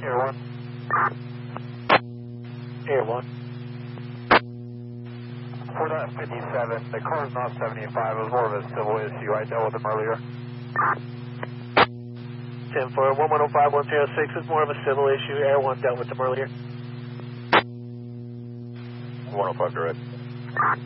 Air 1. Air 1. For that 57, the car's not 75. It was more of a civil issue. I dealt with them earlier. 10 for 1105-106 is more of a civil issue. Air 1 dealt with them earlier. 105 direct.